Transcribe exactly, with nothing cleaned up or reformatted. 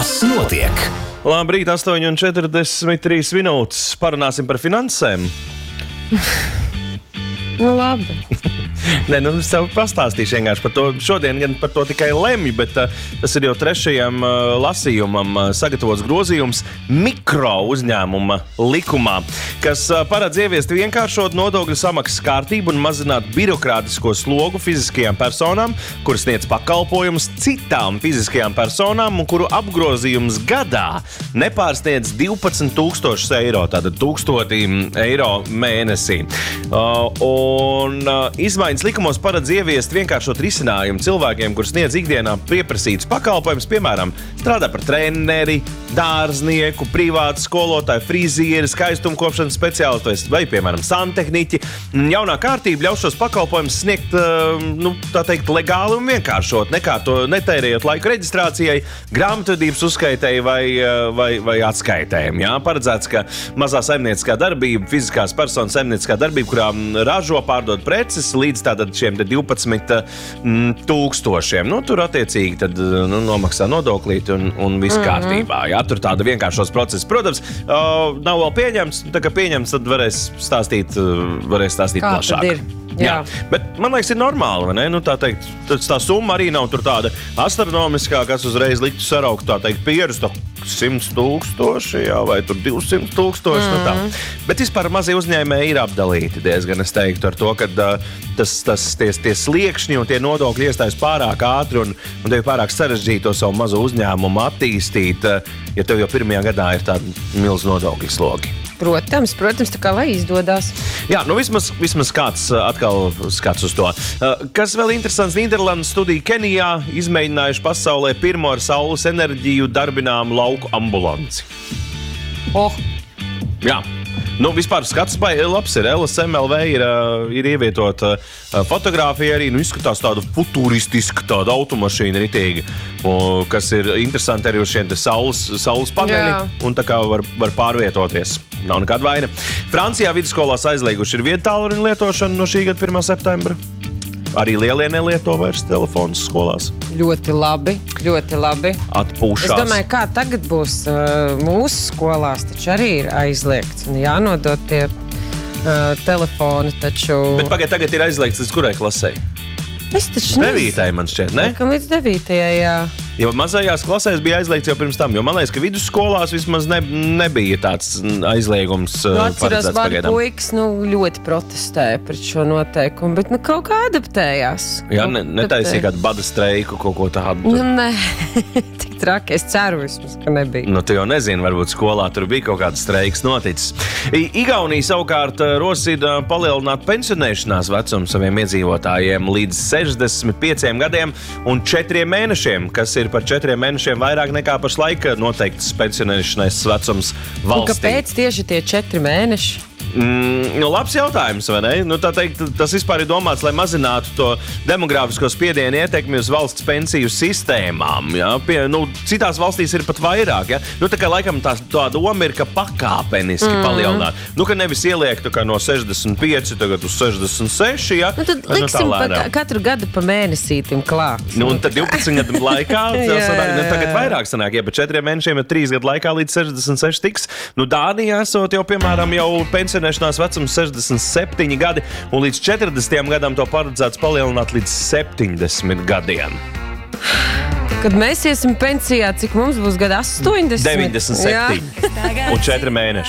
Kas notiek? Labrīt, astoņi un četrdesmit trīs minūtes. Parunāsim par finansēm. Nu, labi. Nē, nu, es tev pastāstīšu vienkārši par to. Šodien gan par to tikai lemju, bet uh, tas ir jau trešajam uh, lasījumam uh, sagatavots grozījums mikro uzņēmuma likumā, kas uh, paredz ieviest vienkāršot nodokļu samaksas kārtību un mazināt birokrātisko slogu fiziskajām personām, kuras sniedz pakalpojumus citām fiziskajām personām un kuru apgrozījums gadā nepārsniedz divpadsmit tūkstošus eiro, tātad tūkstoti eiro mēnesī. Uh, un uh, izmaiņas likumos paredz ieviest vienkāršot risinājumu cilvēkiem, kur sniedz ikdienā pieprasītus pakalpojumus, piemēram, strādā par treneri, dārznieku, privātu skolotāju, frizieri, skaistumkopšanas speciālistu vai, piemēram, santehniķi. Jaunā kārtība ļaus šos pakalpojumus sniegt, nu, tā teikt, legāli un vienkāršot, nekā to netērējot laiku reģistrācijai, grāmatvedības uzskaitēji vai, vai, vai atskaitējiem. Jā, paredzēts, ka mazā saimnieciskā darbība, fiziskās personas saimnieciskā darbība, kurā ražo, pārdod preces, līdz tātad šiem divpadsmit tūkstošiem. Nu, tur attiecīgi tad, nu, nomaksā nodoklīt un, un viss mm-hmm. kārtībā. Jā, tur tāda vienkāršos procesa. Protams, uh, nav vēl pieņemts. Tā kā pieņemts, tad varēs stāstīt, uh, varēs stāstīt Kā plašāk. tad ir? Jā. Jā. Bet man liekas, ir normāli, vai ne? Nu, tā teikt, tā summa arī nav tur tāda astronomiskā, kas uzreiz liktu saraukt, tā teikt, pierus, tā simt tūkstoši, jā, vai tur divsimt tūkstoši, mm. nu tā. Bet vispār mazie uzņēmēji ir apdalīti diezgan, es teiktu, ar to, ka uh, tas, tas, tie, tie sliekšņi un tie nodokļi iestājas pārāk ātri un, un tev pārāk sarežģīti to savu mazo uzņēmumu attīstīt, uh, ja tev jau pirmajā gadā ir tādi milz nodokļu slogi. Protams, protams, tā kā lai izdodas. Jā, nu vismaz, vismaz kāds atkal skats uz to. Kas vēl interesants, Nīderlandes studija Kenijā izmēģinājuši pasaulē pirmo ar saules enerģiju darbināmu lauku ambulanci. Oh! Jā. Nu, vispār skats labs ir. L S M L V ir, ir ievietota fotogrāfija arī. Nu, izskatās tāda futuristiska tāda automašīna ritīgi, kas ir interesanti arī uz šiem te saules, saules paneļi. Jā. Un tā kā var, var pārvietoties. Nav nekāda vaina. Francijā vidusskolās aizlieguši ir viedtālruņu lietošanu no šī gada pirmā septembra. Arī lielie nelieto vairs telefonus skolās. Ļoti labi, ļoti labi. Atpūšās. Es domāju, kā tagad būs uh, mūsu skolās, taču arī ir aizliegts un jānodot tie uh, telefoni, taču... Bet pagaid, tagad ir aizliegts līdz kurai klasei? Es taču nezinu. Devītai man šķiet, ne? Laikam līdz devītajai, jā. Jo mazajās klasēs bija aizliegts jau pirms tam, jo man liekas, ka vidusskolās vismaz ne, nebija tāds aizliegums nu, atceros, paredzēts pagaidām. puikas nu, ļoti protestēja pret šo noteikumu, bet nu, kaut kā adaptējās. Jā, ne, netaisīja kādu bada streiku, kaut ko tādu. Nu, nē, tik traki, es ceru vismaz, ka nebija. Nu, tu jau nezini, varbūt skolā tur bija kaut kāds streiks noticis. I, Igaunija savukārt rosina palielināt pensionēšanās vecumu saviem iedzīvotājiem līdz sešdesmit pieciem gadiem un četriem mēnešiem, kas ir par četriem mēnešiem vairāk nekā pašlaik noteikts pensionēšanās vecums valstī. Un kāpēc tieši tie četri mēneši? Mm, nu, labs jautājums, vai ne? Nu, tā teikt, tas vispār ir domāts, lai mazinātu to demogrāfisko spiedienu ietekmi uz valsts pensiju sistēmām. Ja? Pie, nu, citās valstīs ir pat vairāk. Ja? Nu, tā kā laikam tā, tā doma ir, ka pakāpeniski mm. palielināt. Nu, ka nevis ieliek kā no sešdesmit pieci tagad uz sešdesmit seši. Ja? Nu, tad liksim nu, pa katru gadu pa mēnesītim klāt. Nu, un tad divpadsmit gadu laikā, sanāk, nu, tagad vairāk sanāk, ja pa četriem mēnešiem, ja trīs gadu laikā līdz sešdesmit seši tiks. Nu, Dānijā esot jau, piemēram, jau pensionēšanās vecums sešdesmit septiņi gadi, un līdz četrdesmit gadam to paredzēts palielināt līdz septiņdesmit gadiem. Kad mēs iesim pensijā, cik mums būs gada astoņdesmit? deviņdesmit septiņi un četri mēneši.